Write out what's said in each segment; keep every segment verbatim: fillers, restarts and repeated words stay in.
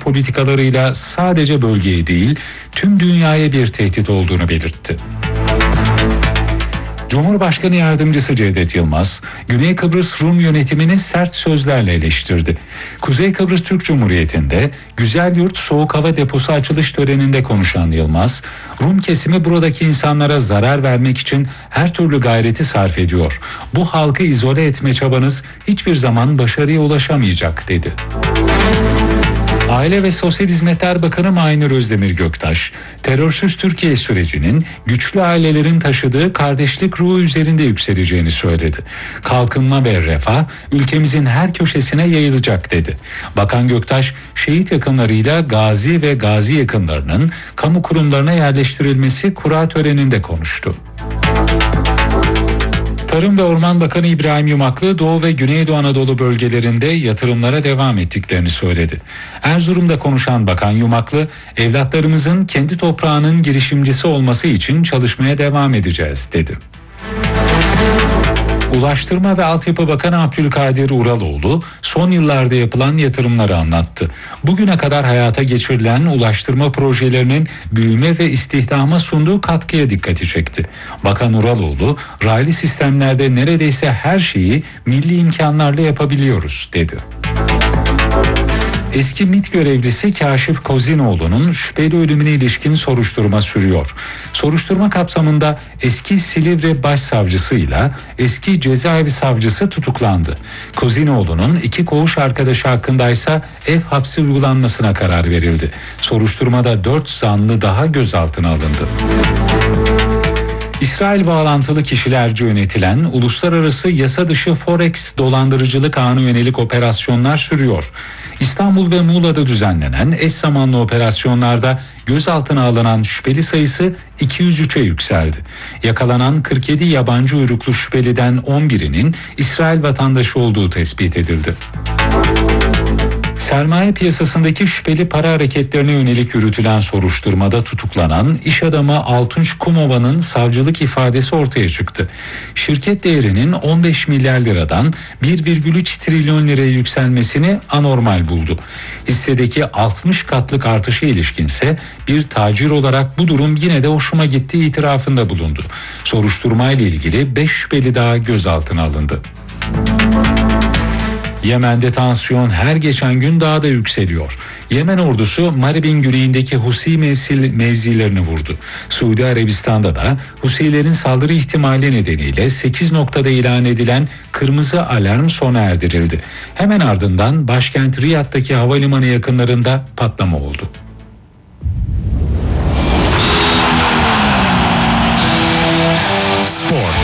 politikalarıyla sadece bölgeye değil, tüm dünyaya bir tehdit olduğunu belirtti. Cumhurbaşkanı Yardımcısı Cevdet Yılmaz, Güney Kıbrıs Rum yönetimini sert sözlerle eleştirdi. Kuzey Kıbrıs Türk Cumhuriyeti'nde Güzelyurt Soğuk Hava Deposu açılış töreninde konuşan Yılmaz, Rum kesimi buradaki insanlara zarar vermek için her türlü gayreti sarf ediyor. Bu halkı izole etme çabanız hiçbir zaman başarıya ulaşamayacak dedi. Aile ve Sosyal Hizmetler Bakanı Maynur Özdemir Göktaş, terörsüz Türkiye sürecinin güçlü ailelerin taşıdığı kardeşlik ruhu üzerinde yükseleceğini söyledi. Kalkınma ve refah ülkemizin her köşesine yayılacak dedi. Bakan Göktaş, şehit yakınlarıyla gazi ve gazi yakınlarının kamu kurumlarına yerleştirilmesi kura töreninde konuştu. Tarım ve Orman Bakanı İbrahim Yumaklı, Doğu ve Güneydoğu Anadolu bölgelerinde yatırımlara devam ettiklerini söyledi. Erzurum'da konuşan Bakan Yumaklı, evlatlarımızın kendi toprağının girişimcisi olması için çalışmaya devam edeceğiz dedi. Ulaştırma ve Altyapı Bakanı Abdülkadir Uraloğlu son yıllarda yapılan yatırımları anlattı. Bugüne kadar hayata geçirilen ulaştırma projelerinin büyüme ve istihdama sunduğu katkıya dikkati çekti. Bakan Uraloğlu, raylı sistemlerde neredeyse her şeyi milli imkanlarla yapabiliyoruz dedi. Eski MİT görevlisi Kaşif Kozinoğlu'nun şüpheli ölümüne ilişkin soruşturma sürüyor. Soruşturma kapsamında eski Silivri Başsavcısıyla eski cezaevi savcısı tutuklandı. Kozinoğlu'nun iki koğuş arkadaşı hakkındaysa ev hapsi uygulanmasına karar verildi. Soruşturmada dört zanlı daha gözaltına alındı. İsrail bağlantılı kişilerce yönetilen uluslararası yasa dışı Forex dolandırıcılık ağına yönelik operasyonlar sürüyor. İstanbul ve Muğla'da düzenlenen eş zamanlı operasyonlarda gözaltına alınan şüpheli sayısı iki yüz üçe yükseldi. Yakalanan kırk yedi yabancı uyruklu şüpheliden on birinin İsrail vatandaşı olduğu tespit edildi. Sermaye piyasasındaki şüpheli para hareketlerine yönelik yürütülen soruşturmada tutuklanan iş adamı Altunç Kumova'nın savcılık ifadesi ortaya çıktı. Şirket değerinin on beş milyar liradan bir virgül üç trilyon liraya yükselmesini anormal buldu. Hissedeki altmış katlık artışa ilişkinse bir tacir olarak bu durum yine de hoşuma gittiği itirafında bulundu. Soruşturmayla ilgili beş şüpheli daha gözaltına alındı. Yemen'de tansiyon her geçen gün daha da yükseliyor. Yemen ordusu Maribin güneyindeki Husi mevzi, mevzilerini vurdu. Suudi Arabistan'da da Husilerin saldırı ihtimali nedeniyle sekiz noktada ilan edilen kırmızı alarm sona erdirildi. Hemen ardından başkent Riyad'daki havalimanı yakınlarında patlama oldu. Spor.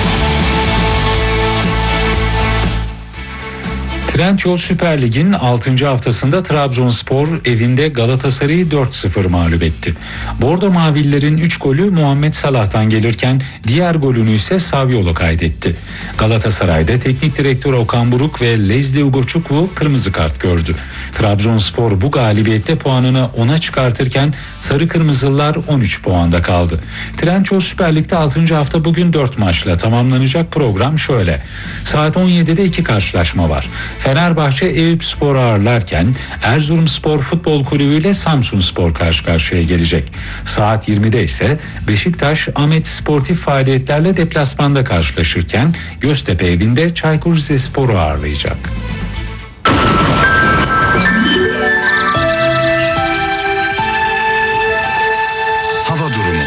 Trendyol Süper Lig'in altıncı haftasında Trabzonspor evinde Galatasaray'ı dört sıfır mağlup etti. Bordo Mavililerin üç golü Muhammed Salah'tan gelirken diğer golünü ise Saviolo kaydetti. Galatasaray'da teknik direktör Okan Buruk ve Leslie Ugochukwu kırmızı kart gördü. Trabzonspor bu galibiyette puanını ona çıkartırken Sarı Kırmızılılar on üç puanda kaldı. Trendyol Süper Lig'de altıncı hafta bugün dört maçla tamamlanacak. Program şöyle: saat on yedide iki karşılaşma var. Fenerbahçe Eyüpspor ağırlarken Erzurumspor Futbol Kulübü ile Samsunspor karşı karşıya gelecek. Saat yirmide ise Beşiktaş Ahmet Sportif faaliyetlerle deplasmanda karşılaşırken Göztepe evinde Çaykur Rizespor'u ağırlayacak. Hava durumu.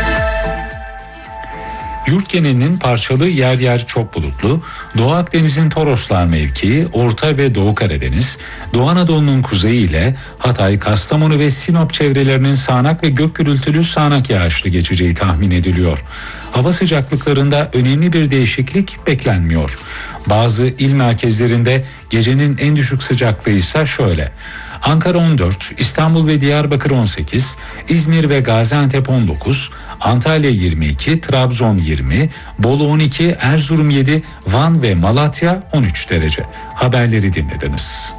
Yurt genelinin parçalı, yer yer çok bulutlu, Doğu Akdeniz'in Toroslar mevkii, Orta ve Doğu Karadeniz, Doğu Anadolu'nun kuzeyi ile Hatay, Kastamonu ve Sinop çevrelerinin sağanak ve gök gürültülü sağanak yağışlı geçeceği tahmin ediliyor. Hava sıcaklıklarında önemli bir değişiklik beklenmiyor. Bazı il merkezlerinde gecenin en düşük sıcaklığı ise şöyle: Ankara on dört, İstanbul ve Diyarbakır on sekiz, İzmir ve Gaziantep on dokuz, Antalya yirmi iki, Trabzon yirmi, Bolu on iki, Erzurum yedi, Van ve Malatya on üç derece. Haberleri dinlediniz.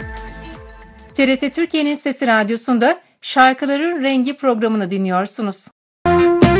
T R T Türkiye'nin Sesi Radyosu'nda Şarkıların Rengi programını dinliyorsunuz.